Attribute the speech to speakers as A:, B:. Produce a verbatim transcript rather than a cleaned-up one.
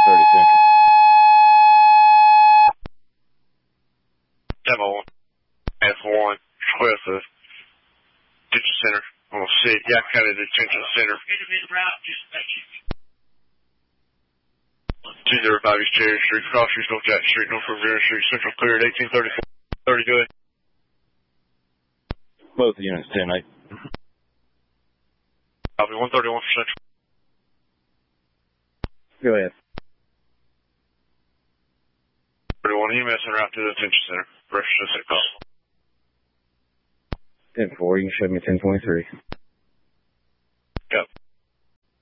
A: thirty Central.
B: Demo F one, west of Detention Center. On sit, Yap County Detention Center. two oh five East Cherry Street, Cross Street, North Jackson Street, North Riviera Street, Central cleared, eighteen thirty-four, thirty good.
A: Both units, ten eight.
B: Copy, one thirty-one for Central.
A: Go ahead.
B: thirty-one E M S and route to the Detention Center. Reference to call.
A: ten four, you can show me ten twenty-three.